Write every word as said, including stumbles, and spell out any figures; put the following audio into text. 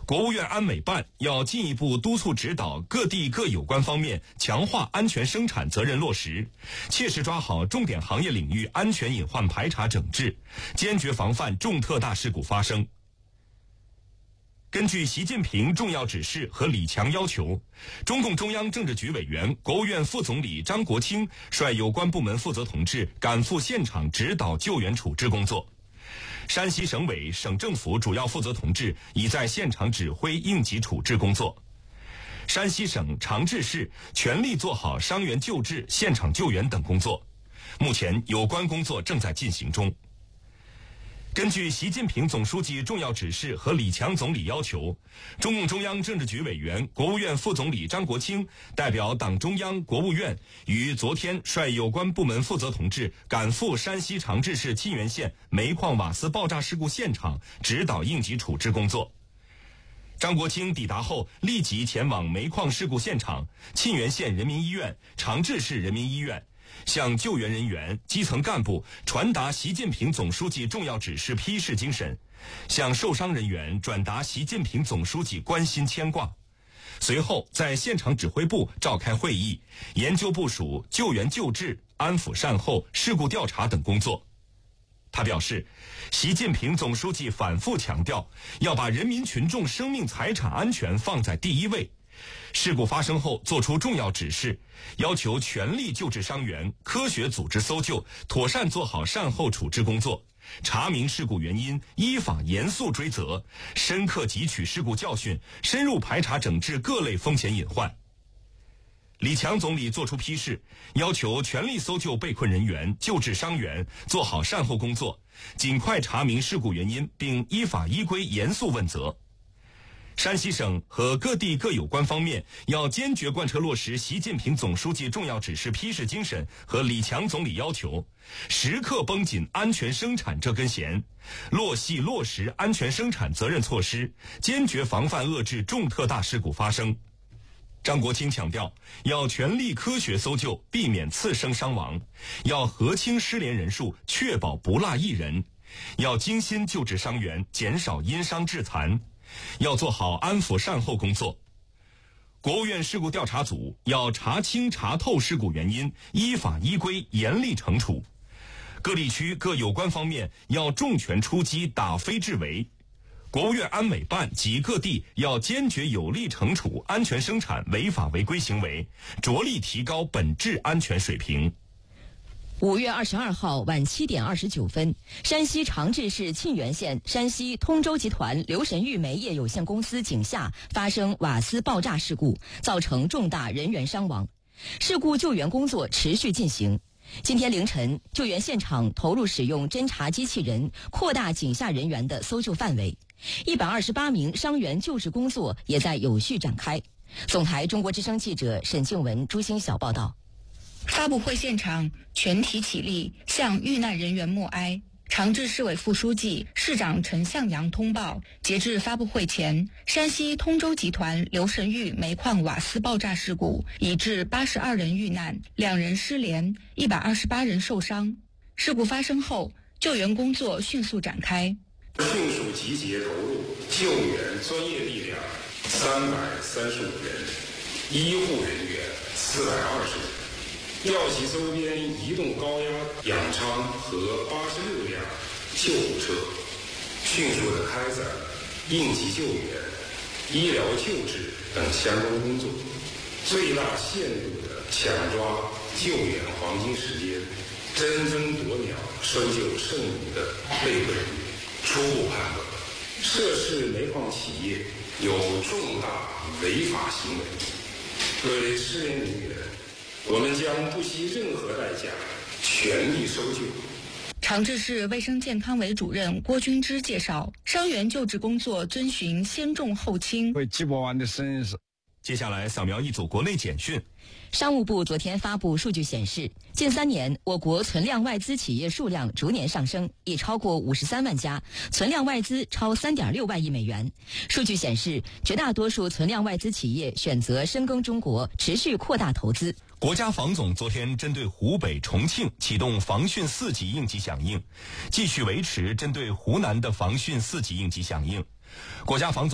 国务院安美办要进一步督促指导各地各有关方面强化安全生产责任落实，切实抓好重点行业领域安全隐患排查整治，坚决防范重特大事故发生。根据习近平重要指示和李强要求，中共中央政治局委员、国务院副总理张国清率有关部门负责同志赶赴现场指导救援处置工作。山西省委、省政府主要负责同志已在现场指挥应急处置工作。山西省长治市全力做好伤员救治、现场救援等工作，目前有关工作正在进行中。根据习近平总书记重要指示和李强总理要求，中共中央政治局委员、国务院副总理张国清代表党中央、国务院于昨天率有关部门负责同志赶赴山西长治市沁源县煤矿瓦斯爆炸事故现场指导应急处置工作。张国清抵达后立即前往煤矿事故现场、沁源县人民医院、长治市人民医院，向救援人员、基层干部传达习近平总书记重要指示批示精神，向受伤人员转达习近平总书记关心牵挂。随后在现场指挥部召开会议，研究部署救援救治、安抚善后、事故调查等工作。他表示，习近平总书记反复强调，要把人民群众生命财产安全放在第一位。事故发生后作出重要指示，要求全力救治伤员，科学组织搜救，妥善做好善后处置工作，查明事故原因，依法严肃追责，深刻汲取事故教训，深入排查整治各类风险隐患。李强总理作出批示，要求全力搜救被困人员，救治伤员，做好善后工作，尽快查明事故原因，并依法依规严肃问责。山西省和各地各有关方面要坚决贯彻落实习近平总书记重要指示批示精神和李强总理要求，时刻绷紧安全生产这根弦，落细落实安全生产责任措施，坚决防范遏制重特大事故发生。张国清强调，要全力科学搜救，避免次生伤亡，要核清失联人数，确保不落一人，要精心救治伤员，减少因伤致残，要做好安抚善后工作。国务院事故调查组要查清查透事故原因，依法依规严厉惩处。各地区各有关方面要重拳出击，打非治为。国务院安美办及各地要坚决有力惩处安全生产违法违规行为，着力提高本质安全水平。 五月二十二号晚七点二十九分，山西长治市沁源县山西通州集团刘神玉煤业有限公司井下发生瓦斯爆炸事故，造成重大人员伤亡。事故救援工作持续进行。今天凌晨，救援现场投入使用侦察机器人，扩大井下人员的搜救范围。一百二十八名伤员救治工作也在有序展开。总台中国之声记者沈静文、朱星晓报道。 发布会现场，全体起立向遇难人员默哀。长治市委副书记、市长陈向阳通报，截至发布会前，山西通州集团刘神玉煤矿瓦斯爆炸事故已致八十二人遇难，两人失联，一百二十八人受伤。事故发生后，救援工作迅速展开， 迅速集结投入救援专业力量三百三十五人，医护人员四百二十人。调集周边移动高压氧舱和八十六辆救护车，迅速地开展应急救援、医疗救治等相关工作，最大限度地抢抓救援黄金时间，真争夺秒搜救剩余的被困人员。初步判断，涉事煤矿企业有重大违法行为，对失联人员，我们将不惜任何代价全力搜救。 长治市卫生健康委主任郭军之介绍，伤员救治工作遵循先重后轻。 为几百万的损失。 接下来扫描一组国内简讯。 商务部昨天发布数据显示，近三年我国存量外资企业数量逐年上升，已超过五十三万家，存量外资超 三点六万亿美元。数据显示，绝大多数存量外资企业选择深耕中国，持续扩大投资。 国家防总昨天针对湖北、重庆启动防汛四级应急响应，继续维持针对湖南的防汛四级应急响应。国家防总